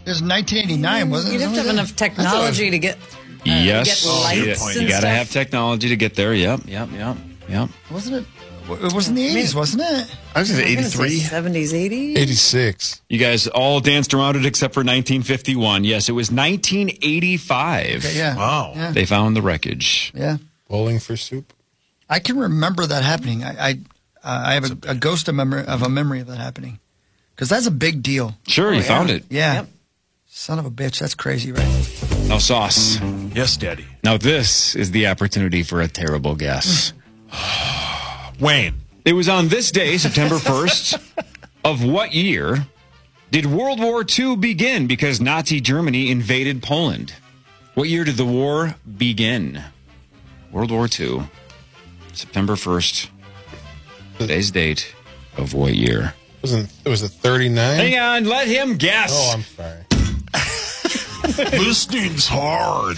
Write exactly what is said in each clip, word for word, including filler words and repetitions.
It was nineteen eighty-nine, wasn't it? You'd have to have enough technology to get, uh, yes. get lights Oh, and you got to stuff. have technology to get there. Yep, yep, yep, yep. Wasn't it? It was in the eighties, wasn't it? I was going to say eighty-three. seventies, eighties? eighty-six. You guys all danced around it except for nineteen fifty-one. Yes, it was nineteen eighty-five. Okay, yeah. Wow. Yeah. They found the wreckage. Yeah. Bowling for soup. I can remember that happening. I I, uh, I have a, a ghost of, memory, of a memory of that happening. Because that's a big deal. Sure, Oh, you yeah. found it. Yeah. Yep. Son of a bitch. That's crazy, right? Now, Sauce. Yes, Daddy. Now, this is the opportunity for a terrible guess. Wayne. It was on this day, September first, of what year did World War Two begin because Nazi Germany invaded Poland? What year did the war begin? World War Two, September first, today's date of what year? Wasn't it was a thirty-nine? Hang on, let him guess. Oh, I'm sorry. Listening's hard.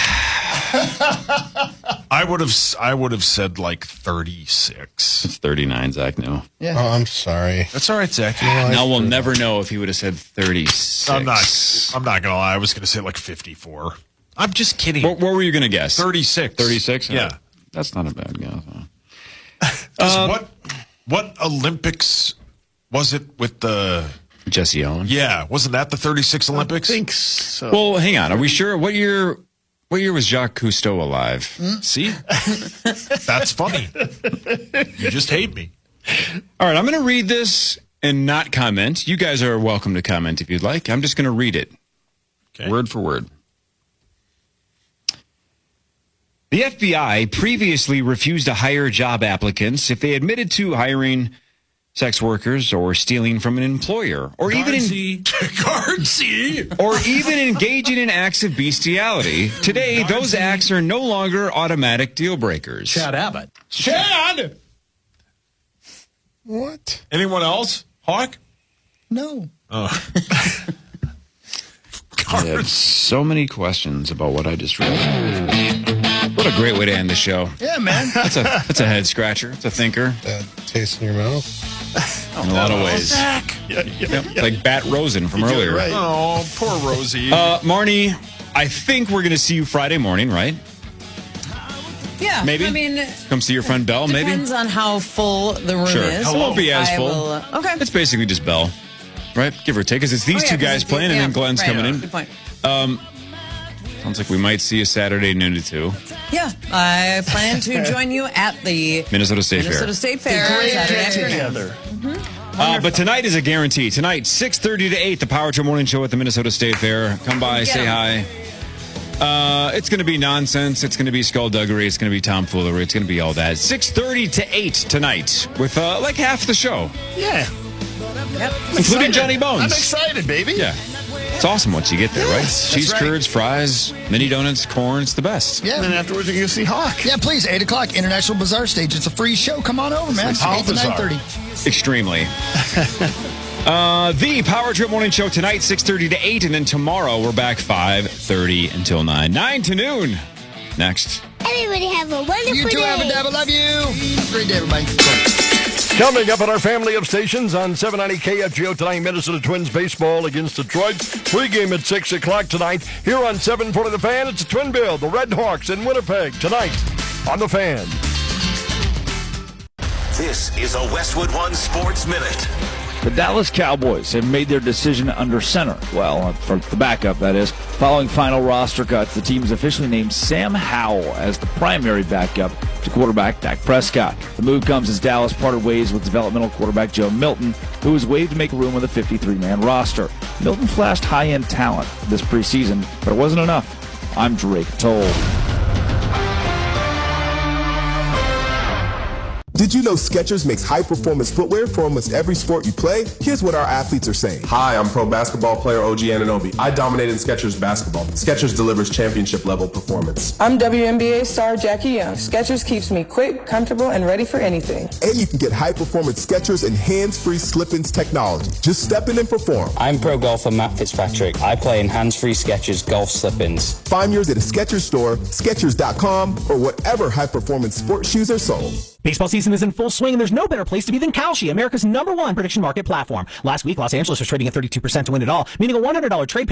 I would have I would have said like thirty-six. It's thirty-nine, Zach, no. Yeah. Oh, I'm sorry. That's all right, Zach. Now we'll never know if he would have said thirty-six. I'm not I'm not gonna lie. I was gonna say like fifty-four. I'm just kidding. What, what were you going to guess? thirty-six. thirty-six? Yeah. That's not a bad guess. Huh? 'Cause Um, what what Olympics was it with the Jesse Owens. Yeah, wasn't that the thirty-six Olympics? I think so. Well, hang on. Are we sure? What year? What year was Jacques Cousteau alive? See? That's funny. You just hate me. All right, I'm going to read this and not comment. You guys are welcome to comment if you'd like. I'm just going to read it, Okay. word for word. The F B I previously refused to hire job applicants if they admitted to hiring sex workers or stealing from an employer, or even in, Guardsy. or even engaging in acts of bestiality. Today, those acts are no longer automatic deal breakers. Chad Abbott. Chad. What? Anyone else? Hawk? No. I have so many questions about what I just read. What a great way to end the show. Yeah, man. That's a that's a head scratcher. It's a thinker That taste in your mouth? in a lot of ways. Zach. Yep, like Bat Rosen from earlier. Oh, poor Rosie. Uh, Marnie, I think we're going to see you Friday morning, right? Yeah. Maybe? I mean, Come see your friend Belle, maybe? depends on how full the room Sure. is. It won't be as I full. will, uh, okay. It's basically just Belle, right? Give or take, because it's these Oh, yeah, two 'cause guys it's- playing, and yeah, then Glenn's right. coming in. Good point. Sounds like we might see you Saturday noon to two. Yeah, I plan to join you at the Minnesota State Minnesota Fair. State Fair Great Saturday get afternoon. together. Uh, but tonight is a guarantee. Tonight, six thirty to eight, the Power Trip Morning Show at the Minnesota State Fair. Come by, Get say 'em. hi. Uh, it's going to be nonsense. It's going to be skullduggery. It's going to be tomfoolery. It's going to be all that. six thirty to eight tonight with uh, like half the show, Yeah. Yep. including Johnny Bones. I'm excited, baby. Yeah. It's awesome once you get there, right? Cheese right. curds, fries, mini donuts, corn. It's the best. Yeah. And then afterwards, you're going to see Hawk. Yeah, please, eight o'clock, International Bazaar Stage. It's a free show. Come on over, man. How eight to bizarre. nine thirty. Extremely. uh, the Power Trip Morning Show tonight, six thirty to eight, and then tomorrow we're back five thirty until nine. nine to noon. Next. Everybody have a wonderful You too, day. Abba Dabba. Love you. Great day, everybody. Coming up on our family of stations on seven ninety K F G O tonight, Minnesota Twins baseball against Detroit. Pregame at six o'clock tonight. Here on seven forty The Fan, it's a twin bill. The Red Hawks in Winnipeg tonight on The Fan. This is a Westwood One Sports Minute. The Dallas Cowboys have made their decision under center. Well, for the backup, that is. Following final roster cuts, the team has officially named Sam Howell as the primary backup to quarterback Dak Prescott. The move comes as Dallas parted ways with developmental quarterback Joe Milton, who was waived to make room with a fifty-three man roster. Milton flashed high-end talent this preseason, but it wasn't enough. I'm Drake Toll. Did you know Skechers makes high-performance footwear for almost every sport you play? Here's what our athletes are saying. Hi, I'm pro basketball player O G Anunoby. I dominate in Skechers basketball. Skechers delivers championship-level performance. I'm W N B A star Jackie Young. Skechers keeps me quick, comfortable, and ready for anything. And you can get high-performance Skechers and hands-free slip-ins technology. Just step in and perform. I'm pro golfer Matt Fitzpatrick. I play in hands-free Skechers golf slip-ins. Find yours at a Skechers store, Skechers dot com, or whatever high-performance sports shoes are sold. Baseball season is in full swing, and there's no better place to be than Kalshi, America's number one prediction market platform. Last week, Los Angeles was trading at thirty-two percent to win it all, meaning a one hundred dollars trade